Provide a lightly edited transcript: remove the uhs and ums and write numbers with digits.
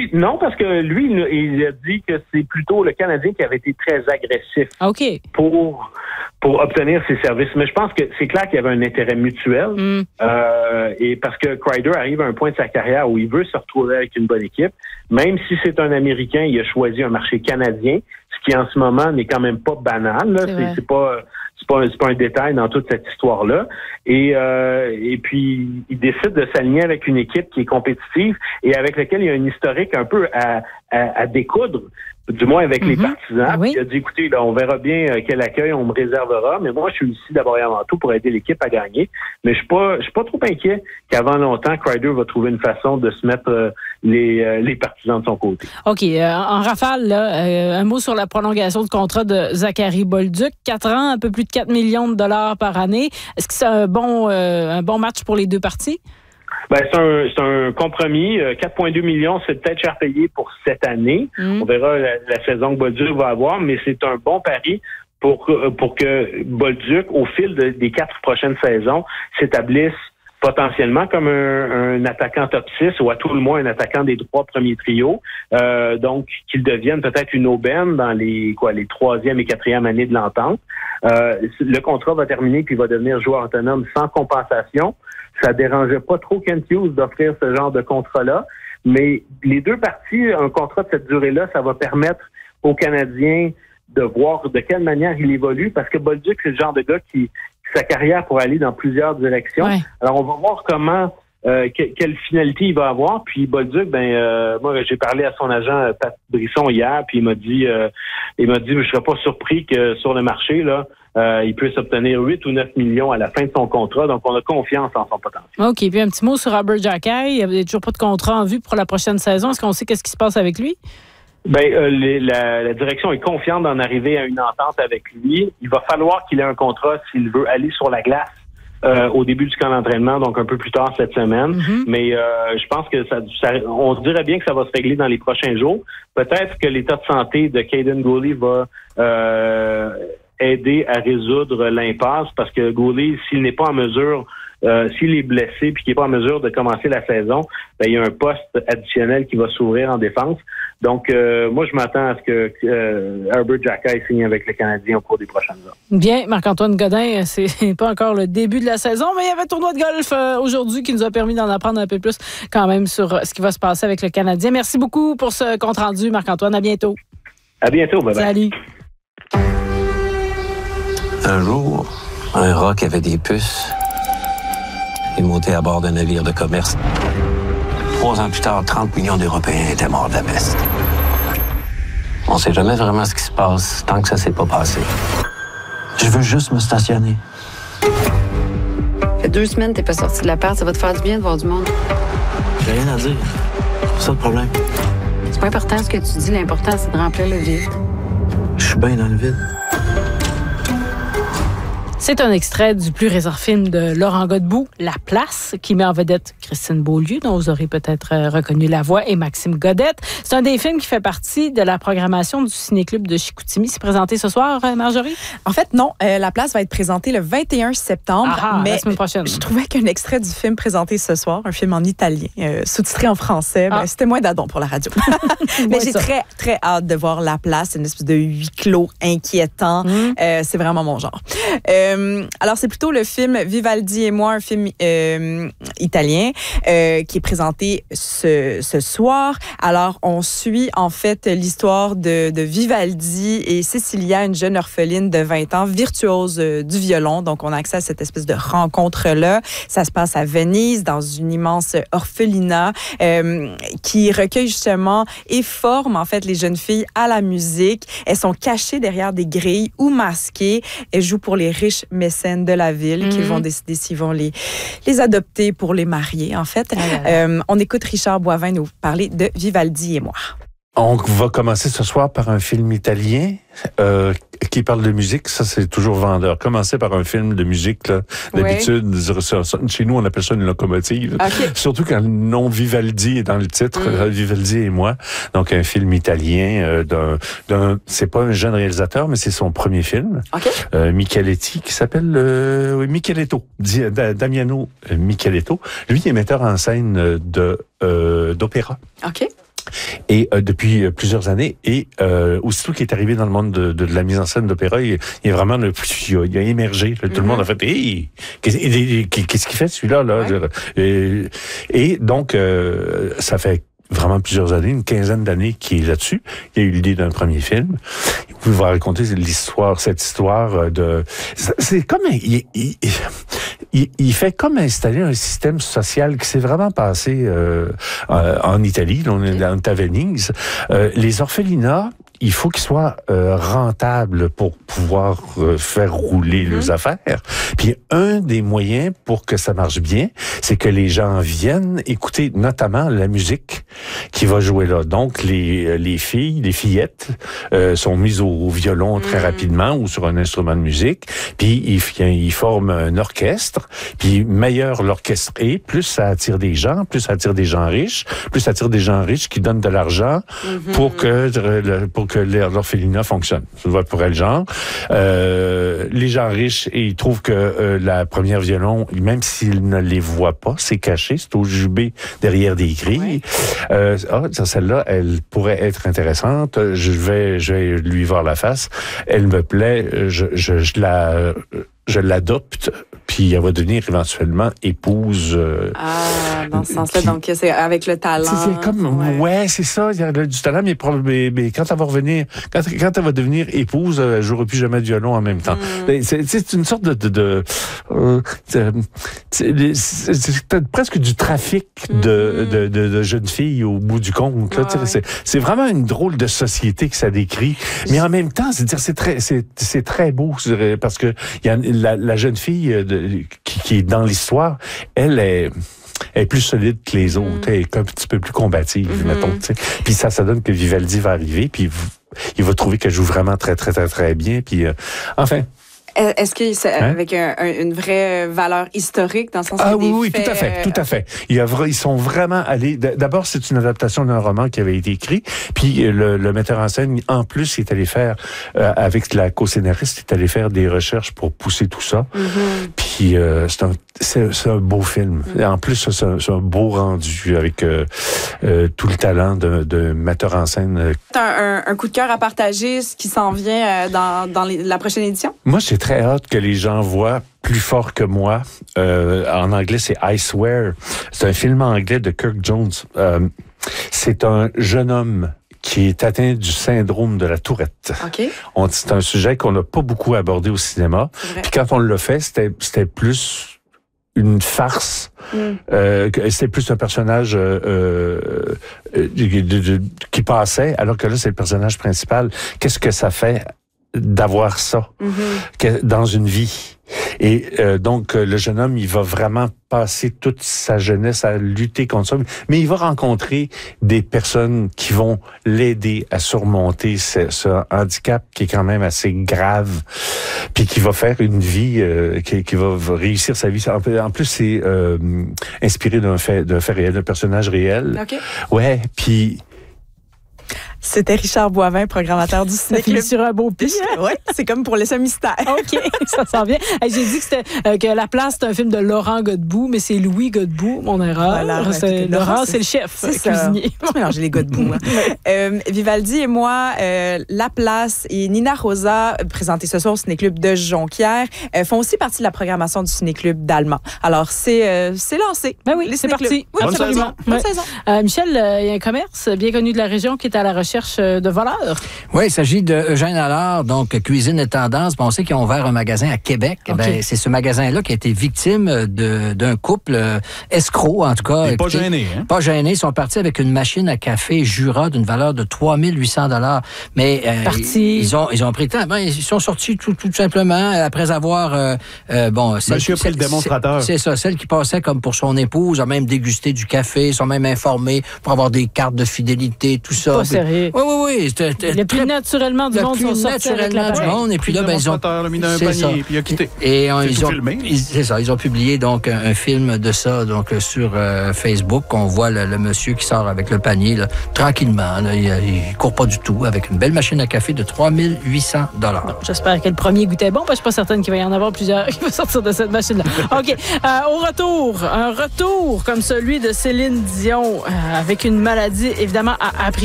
Non, parce que lui, il a dit que c'est plutôt le Canadien qui avait été très agressif pour obtenir ses services. Mais je pense que c'est clair qu'il y avait un intérêt mutuel. Et parce que Kreider arrive à un point de sa carrière où il veut se retrouver avec une bonne équipe. Même si c'est un Américain, il a choisi un marché canadien, ce qui en ce moment n'est quand même pas banal. Là. C'est pas un détail dans toute cette histoire-là. Et puis, il décide de s'aligner avec une équipe qui est compétitive et avec laquelle il y a un historique un peu à découdre, du moins avec les partisans. Oui. Il a dit, écoutez, là, on verra bien quel accueil on me réservera, mais moi, je suis ici d'abord et avant tout pour aider l'équipe à gagner. Mais je suis pas trop inquiet qu'avant longtemps, Kreider va trouver une façon de se mettre les partisans de son côté. OK. En rafale, là, un mot sur la prolongation de contrat de Zachary Bolduc. 4 ans, un peu plus de 4 millions de dollars par année. Est-ce que c'est un bon match pour les deux parties? Ben, c'est un compromis. 4,2 millions, c'est peut-être cher payé pour cette année. On verra la saison que Bolduc va avoir, mais c'est un bon pari pour que Bolduc, au fil des 4 prochaines saisons, s'établisse potentiellement comme un attaquant top 6 ou à tout le moins un attaquant des 3 premiers trios. Donc, qu'il devienne peut-être une aubaine dans les 3e et 4e années de l'entente. Le contrat va terminer puis il va devenir joueur autonome sans compensation. Ça dérangeait pas trop Kent Hughes d'offrir ce genre de contrat-là. Mais les deux parties, un contrat de cette durée-là, ça va permettre aux Canadiens de voir de quelle manière il évolue parce que Bolduc, c'est le genre de gars qui sa carrière pour aller dans plusieurs directions. Ouais. Alors, on va voir comment, quelle finalité il va avoir. Puis Bolduc, moi, j'ai parlé à son agent Pat Brisson hier, puis il m'a dit, je serais pas surpris que sur le marché, là, il puisse obtenir 8 ou 9 millions à la fin de son contrat. Donc, on a confiance en son potentiel. OK. Puis un petit mot sur Arber Xhekaj. Il n'y avait toujours pas de contrat en vue pour la prochaine saison. Est-ce qu'on sait qu'est-ce qui se passe avec lui? La direction est confiante d'en arriver à une entente avec lui. Il va falloir qu'il ait un contrat s'il veut aller sur la glace au début du camp d'entraînement, donc un peu plus tard cette semaine. Mais je pense que on dirait bien que ça va se régler dans les prochains jours. Peut-être que l'état de santé de Kaiden Guhle va aider à résoudre l'impasse parce que Guhle, s'il n'est pas en mesure s'il est blessé puis qu'il n'est pas en mesure de commencer la saison, il y a un poste additionnel qui va s'ouvrir en défense. Donc, moi, je m'attends à ce que Arber Xhekaj signe avec le Canadien au cours des prochaines heures. Bien, Marc-Antoine Godin, c'est pas encore le début de la saison, mais il y avait un tournoi de golf aujourd'hui qui nous a permis d'en apprendre un peu plus quand même sur ce qui va se passer avec le Canadien. Merci beaucoup pour ce compte-rendu, Marc-Antoine. À bientôt. À bientôt. Bye-bye. Salut. Un jour, un rat qui avait des puces est monté à bord d'un navire de commerce. 3 ans plus tard, 30 millions d'Européens étaient morts de la peste. On sait jamais vraiment ce qui se passe tant que ça s'est pas passé. Je veux juste me stationner. Ça fait 2 semaines que t'es pas sorti de l'appart. Ça va te faire du bien de voir du monde. J'ai rien à dire. C'est ça le problème. C'est pas important ce que tu dis. L'important, c'est de remplir le vide. Je suis bien dans le vide. C'est un extrait du plus récent film de Laurent Godbout, La Place, qui met en vedette Christine Beaulieu, dont vous aurez peut-être reconnu la voix, et Maxime Godette. C'est un des films qui fait partie de la programmation du Ciné-Club de Chicoutimi. C'est présenté ce soir, Marjorie? En fait, non. La Place va être présentée le 21 septembre. Mais la semaine prochaine. Je trouvais qu'un extrait du film présenté ce soir, un film en italien, sous-titré en français, c'était moins d'adon pour la radio. Mais j'ai très, très hâte de voir La Place. C'est une espèce de huis clos inquiétant. C'est vraiment mon genre. Alors, c'est plutôt le film Vivaldi et moi, un film italien qui est présenté ce soir. Alors, on suit en fait l'histoire de Vivaldi et Cecilia, une jeune orpheline de 20 ans, virtuose du violon. Donc, on a accès à cette espèce de rencontre-là. Ça se passe à Venise, dans une immense orphelinat qui recueille justement et forme en fait les jeunes filles à la musique. Elles sont cachées derrière des grilles ou masquées. Elles jouent pour les riches mécènes de la ville qui vont décider s'ils vont les adopter pour les marier, en fait. On écoute Richard Boivin nous parler de Vivaldi et moi. On va commencer ce soir par un film italien qui parle de musique. Ça, c'est toujours vendeur. Commencer par un film de musique, là, d'habitude, chez nous, on appelle ça une locomotive. Okay. Surtout quand le nom Vivaldi est dans le titre, Vivaldi et moi. Donc, un film italien c'est pas un jeune réalisateur, mais c'est son premier film. Okay. Micheletti, qui s'appelle Micheletto, Damiano Micheletto. Lui, il est metteur en scène d'opéra. OK. et depuis plusieurs années. Et aussitôt qu'il est arrivé dans le monde de la mise en scène d'opéra, il est vraiment il a émergé. Là, tout le monde a fait hey, qu'est-ce qu'il fait celui-là là? Ouais. Et donc ça fait vraiment plusieurs années, une quinzaine d'années qu'il est là-dessus. Il a eu l'idée d'un premier film. Il va raconter cette histoire de... C'est comme... Il fait comme installer un système social qui s'est vraiment passé en Italie. On est à Venise. Les orphelinats, il faut qu'ils soient rentables pour pouvoir faire rouler leurs affaires. Puis un des moyens pour que ça marche bien, c'est que les gens viennent écouter notamment la musique qui va jouer là. Donc les filles, les fillettes sont mises au violon très rapidement ou sur un instrument de musique. Puis ils forment un orchestre. Puis meilleur l'orchestre est, plus ça attire des gens, plus ça attire des gens riches, plus ça attire des gens riches qui donnent de l'argent pour que l'orphelinat fonctionne. Ça va pour elle, genre. Les gens riches, ils trouvent que la première violon, même s'ils ne les voient pas, c'est caché, c'est au jubé derrière des grilles. Celle-là, elle pourrait être intéressante. Je vais lui voir la face. Elle me plaît. Je l'adopte, puis elle va devenir éventuellement épouse. Dans ce sens-là, donc c'est avec le talent. C'est comme, c'est ça, il y a du talent, mais quand elle va revenir, quand elle va devenir épouse, elle jouera plus jamais de violon en même temps. C'est une sorte c'est presque du trafic de jeunes filles au bout du compte. Là, c'est vraiment une drôle de société que ça décrit, mais en même temps, c'est très beau, parce que il y a la jeune fille qui est dans l'histoire, elle est plus solide que les autres, elle est un petit peu plus combative, mettons. T'sais. Puis ça donne que Vivaldi va arriver, puis il va trouver qu'elle joue vraiment très, très, très, très bien. Puis enfin... Est-ce que c'est avec une vraie valeur historique dans le sens oui, tout à fait. Ils sont vraiment allés. D'abord, c'est une adaptation d'un roman qui avait été écrit, puis le metteur en scène, en plus, il est allé faire avec la co-scénariste, il est allé faire des recherches pour pousser tout ça. Puis c'est un beau film. En plus, c'est un beau rendu avec tout le talent de metteur en scène. Un coup de cœur à partager, ce qui s'en vient dans la prochaine édition? Moi, j'ai très hâte que les gens voient Plus fort que moi. En anglais, c'est I Swear. C'est un film anglais de Kirk Jones. C'est un jeune homme qui est atteint du syndrome de la Tourette. Okay. C'est un sujet qu'on n'a pas beaucoup abordé au cinéma. Puis quand on l'a fait, c'était plus une farce. C'était plus un personnage qui passait, alors que là, c'est le personnage principal. Qu'est-ce que ça fait d'avoir ça dans une vie? Et donc, le jeune homme, il va vraiment passer toute sa jeunesse à lutter contre ça, mais il va rencontrer des personnes qui vont l'aider à surmonter ce handicap qui est quand même assez grave, puis qui va faire une vie, qui va réussir sa vie. En plus, c'est inspiré d'un fait réel, d'un personnage réel. Okay. Ouais, puis... C'était Richard Boivin, programmateur du Ciné Club. Sur un beau pied. Oui, c'est comme pour laisser un mystère. OK, ça s'en vient. J'ai dit que La Place, c'est un film de Laurent Godbout, mais c'est Louis Godbout, mon erreur. Voilà, Laurent, c'est le chef cuisinier. Je mélange les Godbout. Vivaldi et moi, La Place et Nina Rosa, présentés ce soir au Ciné Club de Jonquière, font aussi partie de la programmation du Ciné Club d'Allemand. Alors, c'est lancé. Ben oui, c'est parti. Oui, bonne saison. Bonne saison. Michel, il y a un commerce bien connu de la région qui est à la recherche de voleurs. Oui, il s'agit de Eugène Allard, donc Cuisine et Tendance. On sait qu'ils ont ouvert un magasin à Québec. Okay. Ben, c'est ce magasin-là qui a été victime d'un couple escroc, en tout cas. Pas gêné, hein? Pas gêné. Ils sont partis avec une machine à café Jura d'une valeur de 3 800 $. Mais ils ont pris le temps. Ben, ils sont sortis tout simplement après avoir... Monsieur a pris le démonstrateur. C'est ça. Celle qui passait comme pour son épouse a même dégusté du café, ils sont même informés pour avoir des cartes de fidélité, tout ça. Pas sérieux. Oui. Le plus naturellement du monde sont sortis avec la monde. Et puis là, ils ont mis dans un panier, puis il a quitté. Et ils ont filmé. C'est ça. Ils ont publié donc un film de ça donc sur Facebook. On voit le monsieur qui sort avec le panier là, tranquillement. Là, il court pas du tout avec une belle machine à café de 3 800 $. J'espère que le premier goûtait bon, parce que je suis pas certaine qu'il va y en avoir plusieurs qui vont sortir de cette machine-là. OK. Au retour, un retour comme celui de Céline Dion avec une maladie évidemment à